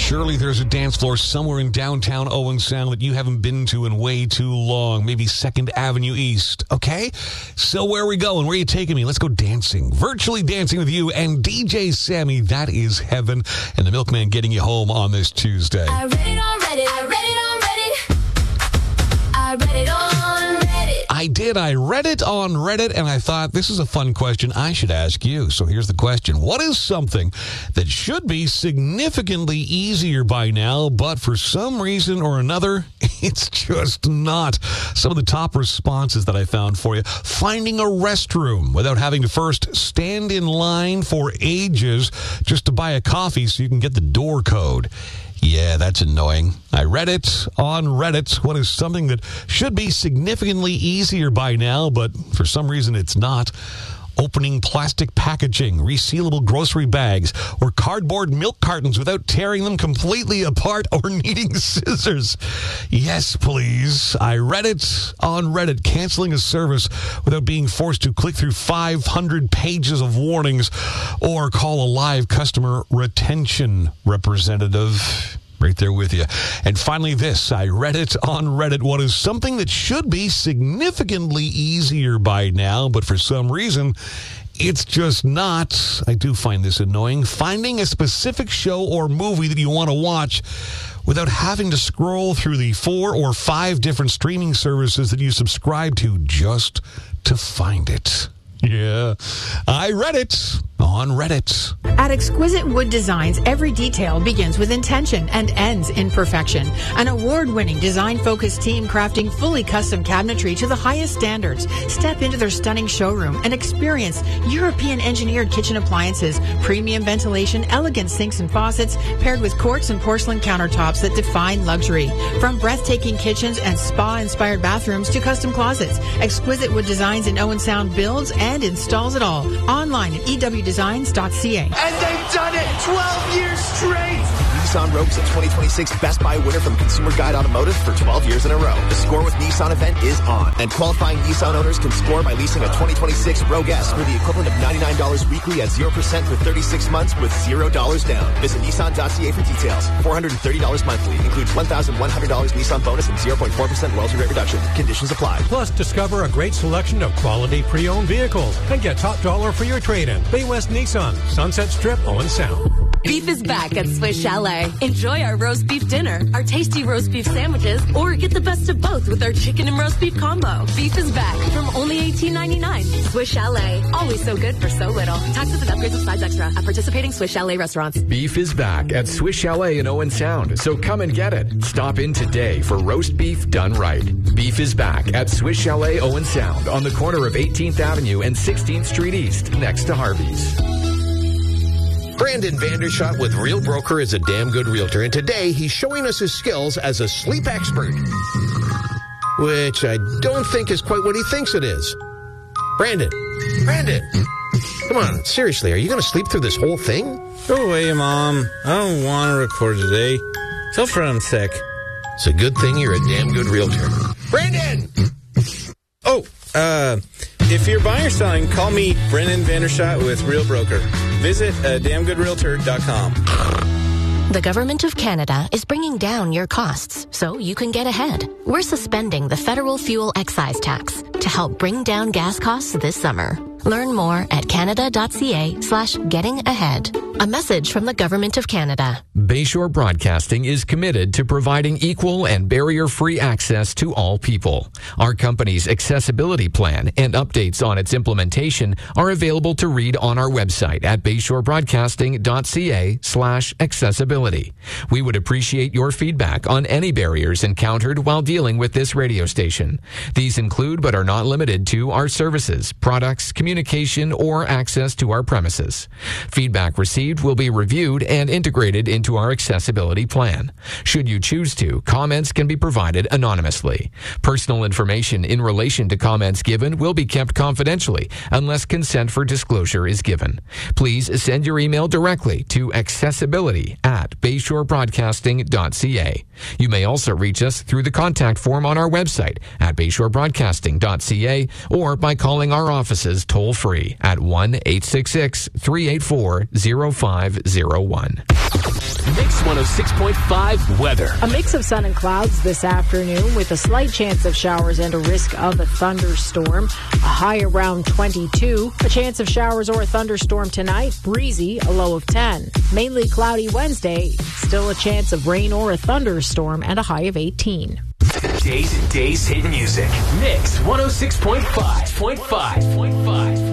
Surely there's a dance floor somewhere in downtown Owen Sound that you haven't been to in way too long. Maybe 2nd Avenue East. Okay? So where are we going? Where are you taking me? Let's go dancing. Virtually dancing with you and DJ Sammy. That is heaven. And the Milkman getting you home on this Tuesday. I read it on Reddit. I read it on Reddit. I read it on Reddit. I did. I read it on Reddit, and I thought this is a fun question I should ask you. So here's the question. What is something that should be significantly easier by now, but for some reason or another, it's just not? Some of the top responses that I found for you. Finding a restroom without having to first stand in line for ages just to buy a coffee so you can get the door code. Yeah, that's annoying. I read it on Reddit. What is something that should be significantly easier by now, but for some reason it's not? Opening plastic packaging, resealable grocery bags, or cardboard milk cartons without tearing them completely apart or needing scissors. Yes, please. I read it on Reddit. Canceling a service without being forced to click through 500 pages of warnings or call a live customer retention representative. Right there with you. And finally this, I read it on Reddit. What is something that should be significantly easier by now, but for some reason, it's just not. I do find this annoying. Finding a specific show or movie that you want to watch without having to scroll through the 4 or 5 different streaming services that you subscribe to just to find it. Yeah, I read it on Reddit. At Exquisite Wood Designs, every detail begins with intention and ends in perfection. An award-winning, design-focused team crafting fully custom cabinetry to the highest standards. Step into their stunning showroom and experience European-engineered kitchen appliances, premium ventilation, elegant sinks and faucets, paired with quartz and porcelain countertops that define luxury. From breathtaking kitchens and spa-inspired bathrooms to custom closets, Exquisite Wood Designs in Owen Sound builds and installs it all. Online at ewdesigns.ca. And they've done it 12 years straight. Nissan Rogue's a 2026 Best Buy winner from Consumer Guide Automotive for 12 years in a row. The Score with Nissan event is on, and qualifying Nissan owners can score by leasing a 2026 Rogue S for the equivalent of $99 weekly at 0% for 36 months with $0 down. Visit Nissan.ca for details. $430 monthly. Includes $1,100 Nissan bonus and 0.4% royalty rate reduction. Conditions apply. Plus, discover a great selection of quality pre-owned vehicles and get top dollar for your trade-in. Bay West Nissan, Sunset Strip, Owen Sound. Beef is back at Swiss Chalet. Enjoy our roast beef dinner, our tasty roast beef sandwiches, or get the best of both with our chicken and roast beef combo. Beef is back from only $18.99. Swiss Chalet, always so good for so little. Taxes and upgrades of sides extra at participating Swiss Chalet restaurants. Beef is back at Swiss Chalet in Owen Sound, so come and get it. Stop in today for roast beef done right. Beef is back at Swiss Chalet Owen Sound on the corner of 18th Avenue and 16th Street East, next to Harvey's. Brandon Vandershot with Real Broker is a damn good realtor, and today he's showing us his skills as a sleep expert, which I don't think is quite what he thinks it is. Brandon, come on, seriously, are you going to sleep through this whole thing? Go away, Mom. I don't want to record today. Tell Fred I'm sick. It's a good thing you're a damn good realtor. Brandon! If you're buying or selling, call me, Brendan Vandershot with Real Broker. Visit damngoodrealtor.com. The Government of Canada is bringing down your costs so you can get ahead. We're suspending the federal fuel excise tax to help bring down gas costs this summer. Learn more at canada.ca/getting-ahead. A message from the Government of Canada. Bayshore Broadcasting is committed to providing equal and barrier-free access to all people. Our company's accessibility plan and updates on its implementation are available to read on our website at bayshorebroadcasting.ca/accessibility. We would appreciate your feedback on any barriers encountered while dealing with this radio station. These include but are not limited to our services, products, communication, or access to our premises. Feedback received will be reviewed and integrated into our accessibility plan. Should you choose to, comments can be provided anonymously. Personal information in relation to comments given will be kept confidentially unless consent for disclosure is given. Please send your email directly to accessibility@bayshorebroadcasting.ca. You may also reach us through the contact form on our website at bayshorebroadcasting.ca or by calling our offices toll-free at 1-866-384-0501. Mix 106.5 weather. A mix of sun and clouds this afternoon with a slight chance of showers and a risk of a thunderstorm. A high around 22. A chance of showers or a thunderstorm tonight. Breezy, a low of 10. Mainly cloudy Wednesday. Still a chance of rain or a thunderstorm and a high of 18. Days hit music. Mix 106.5.